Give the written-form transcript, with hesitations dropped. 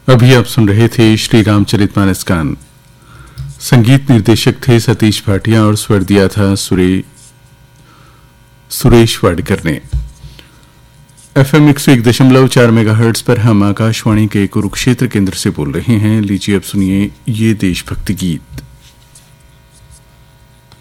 अभी आप सुन रहे थे श्री रामचरितमानस गान। संगीत निर्देशक थे सतीश भाटिया और स्वर दिया था सुरेश वाडकर ने। FM 101.4 मेगाहर्ट्ज पर हम आकाशवाणी के कुरुक्षेत्र केंद्र से बोल रहे हैं। लीजिए अब सुनिए ये देशभक्ति गीत।